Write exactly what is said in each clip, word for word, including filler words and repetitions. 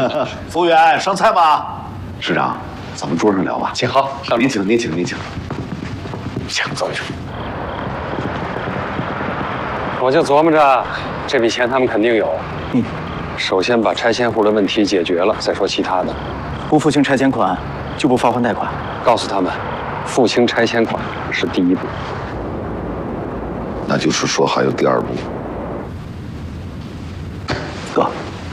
服务员，上菜吧。师长，咱们桌上聊吧。 请好， 您请，您请，您请。请坐下。 我就琢磨着，这笔钱他们肯定有。嗯，首先把拆迁户的问题解决了，再说其他的。 不付清拆迁款，就不发还贷款。 告诉他们，付清拆迁款是第一步。 那就是说还有第二步。哥，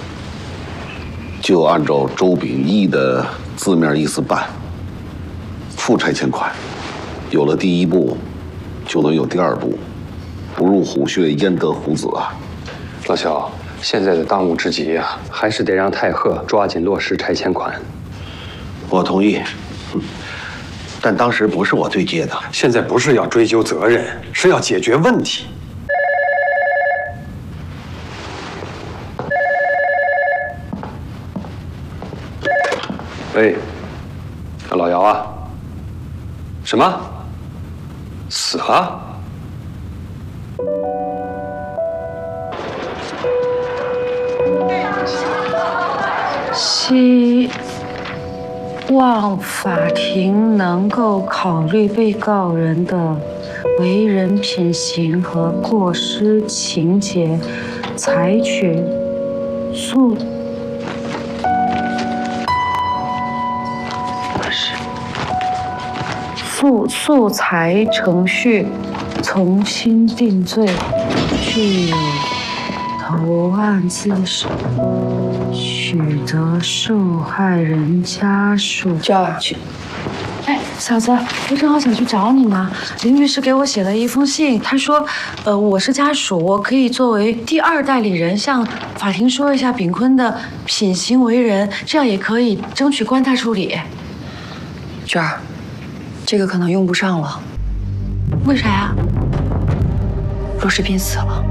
就按照周秉义的字面意思办，付拆迁款。有了第一步，就能有第二步。不入虎穴，焉得虎子啊！ 老肖，现在的当务之急呀、啊，还是得让太赫抓紧落实拆迁款。 我同意，但当时不是我对接的。 现在不是要追究责任，是要解决问题。喂，老姚啊？什么？死了？ 希望法庭能够考虑被告人的为人品行和过失情节，采取诉诉诉裁程序，重新定罪，具有投案自首。取得受害人家属娟儿去。 哎，嫂子，我正好想去找你呢。林律师给我写了一封信，他说，呃，我是家属，我可以作为第二代理人向法庭说一下炳坤的品行为人，这样也可以争取关他处理。 娟儿，这个可能用不上了。 为啥呀？ 陆世斌死了。